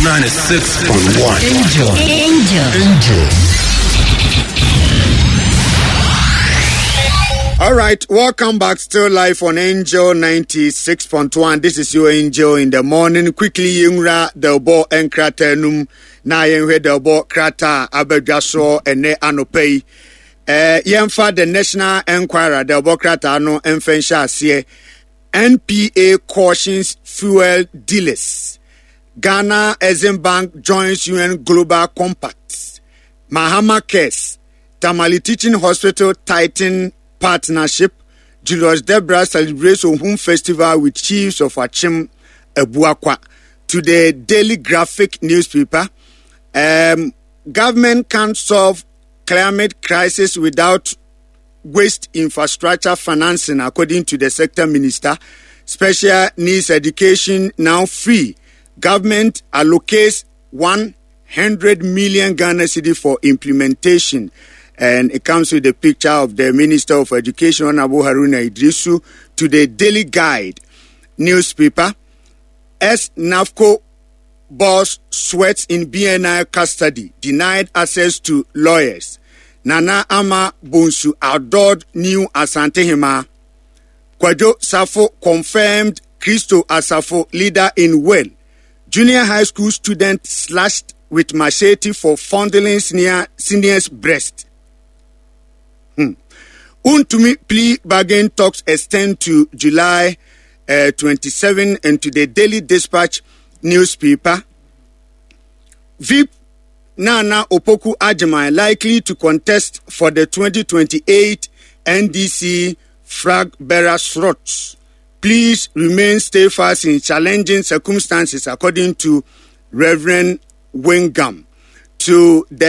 96.1. Angel. All right, welcome back. Still live on Angel 96.1. This is your Angel in the morning. Quickly, Yungra, the ball and kratenum. Na yenwe the ball krata abedwaso ene anopei. Yemfa the National Enquirer, the ball krata no enfensha siye. NPA cautions fuel dealers. Ghana Exim Bank joins UN Global Compact. Mahama Cares. Tamale Teaching Hospital Titan Partnership. Julius Debra celebrates Ohum Festival with chiefs of Achim Ebuakwa. To the Daily Graphic newspaper. Government can't solve climate crisis without waste infrastructure financing, according to the sector minister. Special needs education now free. Government allocates 100 million Ghana cedi for implementation. And it comes with a picture of the Minister of Education, Honorable Haruna Idrisu. To the Daily Guide newspaper. As NAFCO boss sweats in BNI custody, denied access to lawyers. Nana Ama Bonsu adored new Asante Hima. Kwadwo Safo confirmed Christo Asafo leader in well. Junior high school student slashed with machete for fondling senior's breast. Untumi plea bargain talks extend to July 27 and to the Daily Dispatch newspaper. VIP Nana Opoku Agyeman likely to contest for the 2028 NDC flag bearer slots. Please remain steadfast in challenging circumstances, according to Reverend Wingam. To the